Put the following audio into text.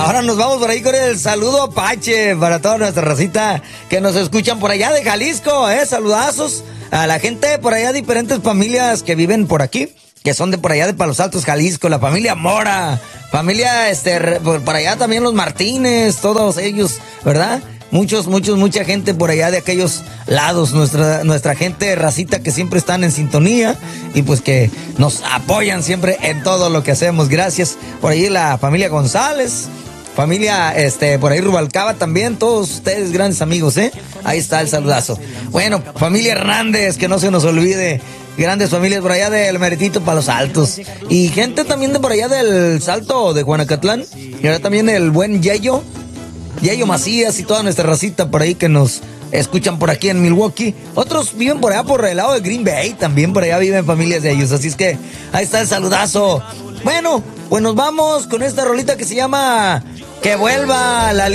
Ahora nos vamos por ahí con el saludo Apache para toda nuestra racita que nos escuchan por allá de Jalisco, Saludazos a la gente por allá, diferentes familias que viven por aquí, que son de por allá de Palos Altos, Jalisco, la familia Mora, familia, por allá también los Martínez, todos ellos, ¿verdad? Mucha gente por allá de aquellos lados, nuestra gente racita que siempre están en sintonía y pues que nos apoyan siempre en todo lo que hacemos. Gracias. Por ahí la familia González, familia, por ahí Rubalcaba también, todos ustedes grandes amigos, Ahí está el saludazo. Bueno, familia Hernández, que no se nos olvide. Grandes familias por allá del Meritito Palos Altos. Y gente también de por allá del Salto de Juanacatlán. Y ahora también el buen Yayo Macías y toda nuestra racita por ahí que nos escuchan por aquí en Milwaukee. Otros viven por allá por el lado de Green Bay, también por allá viven familias de ellos. Así es que ahí está el saludazo. Bueno, pues nos vamos con esta rolita que se llama Que Vuelva la